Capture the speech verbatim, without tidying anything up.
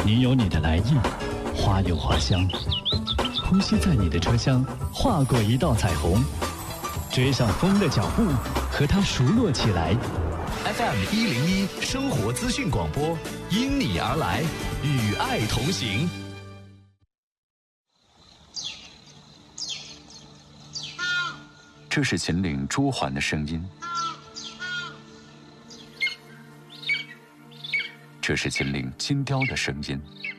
你有你的来意，花有花香，呼吸在你的车厢，划过一道彩虹，追上风的脚步，和它熟络起来。 F M 一零一生活资讯广播，因你而来，与爱同行。 这是秦岭朱鹮的声音，这是秦岭金雕的声音。